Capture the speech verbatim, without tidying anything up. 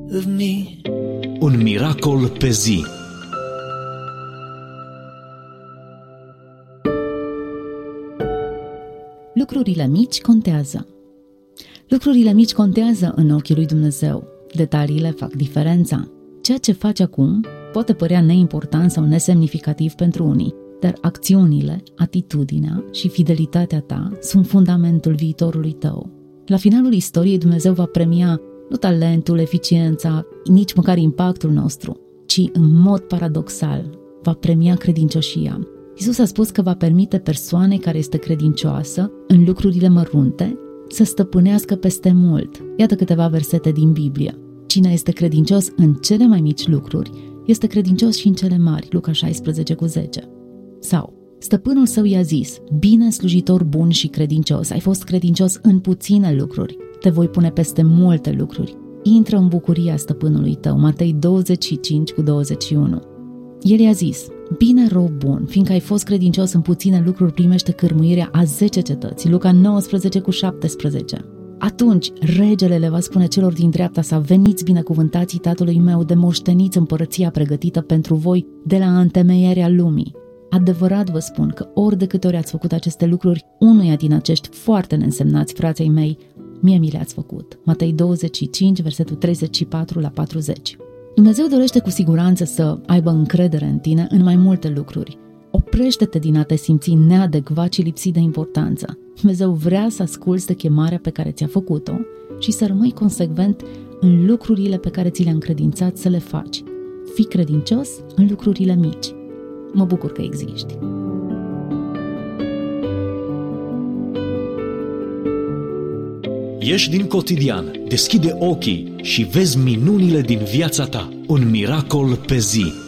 of me. Un miracol pe zi. Lucrurile mici contează. Lucrurile mici contează în ochii lui Dumnezeu. Detaliile fac diferența. Ceea ce faci acum poate părea neimportant sau nesemnificativ pentru unii, dar acțiunile, atitudinea și fidelitatea ta sunt fundamentul viitorului tău. La finalul istoriei, Dumnezeu va premia nu talentul, eficiența, nici măcar impactul nostru, ci în mod paradoxal va premia credincioșia. Iisus a spus că va permite persoanei care este credincioasă în lucrurile mărunte să stăpânească peste mult. Iată câteva versete din Biblie. Cine este credincios în cele mai mici lucruri, este credincios și în cele mari, Luca șaisprezece cu zece. Sau, stăpânul său i-a zis, bine slujitor bun și credincios, ai fost credincios în puține lucruri, te voi pune peste multe lucruri. Intră în bucuria stăpânului tău, Matei douăzeci și cinci cu douăzeci și unu. El i-a zis, bine rob bun, fiindcă ai fost credincios în puține lucruri, primește cârmuirea a zece cetăți, Luca nouăsprezece cu șaptesprezece. Atunci regele le va spune celor din dreapta sa, veniți binecuvântații tatălui meu, de moșteniți împărăția pregătită pentru voi de la întemeierea lumii. Adevărat vă spun că ori de câte ori ați făcut aceste lucruri, unuia din acești foarte neînsemnați frații mei, mie mi le-ați făcut. Matei douăzeci și cinci, versetul treizeci și patru la patruzeci. Dumnezeu dorește cu siguranță să aibă încredere în tine în mai multe lucruri. Oprește-te din a te simți neadecvat și lipsit de importanță. Dumnezeu vrea să asculți de chemarea pe care ți-a făcut-o și să rămâi consecvent în lucrurile pe care ți le-a încredințat să le faci. Fii credincios în lucrurile mici. Mă bucur că existi. Ieși din cotidian, deschide ochii și vezi minunile din viața ta. Un miracol pe zi.